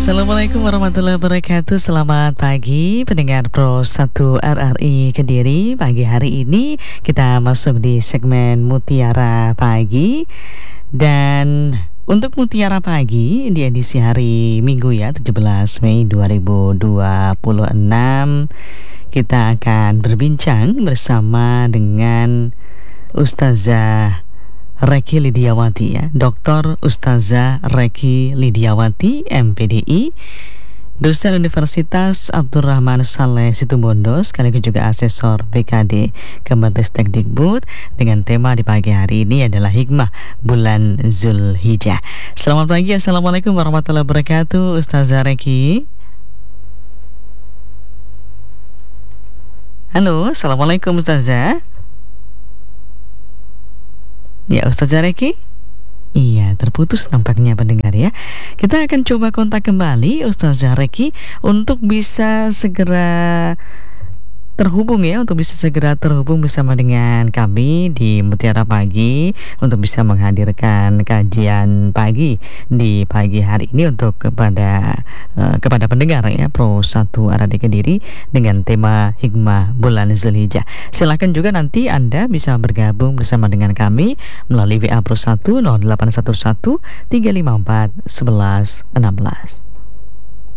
Assalamualaikum warahmatullahi wabarakatuh. Selamat pagi pendengar Pro 1 RRI Kediri. Pagi hari ini kita masuk di segmen Mutiara Pagi. Dan untuk Mutiara Pagi di edisi hari Minggu ya, 17 Mei 2026, kita akan berbincang bersama dengan Ustazah Reki Lidiawati ya, Dr. Ustazah Reki Lidiawati, MPDI, dosen Universitas Abdurrahman Saleh Situbondo, sekaligus juga asesor BKD Kemenristek Dikbud. Dengan tema di pagi hari ini adalah hikmah bulan Zulhijjah. Selamat pagi, Assalamualaikum warahmatullahi wabarakatuh, Ustazah Reki. Halo, Assalamualaikum Ustazah. Ya, Ustazah Reki? Iya, terputus nampaknya pendengar ya. Kita akan coba kontak kembali Ustazah Reki untuk bisa segera terhubung ya, untuk bisa segera terhubung bersama dengan kami di Mutiara Pagi untuk bisa menghadirkan kajian pagi di pagi hari ini untuk kepada pendengar ya Pro 1 RRI Kediri dengan tema hikmah bulan Zulhijjah. Silakan juga nanti Anda bisa bergabung bersama dengan kami melalui WA Pro 1 0811 354 11 16.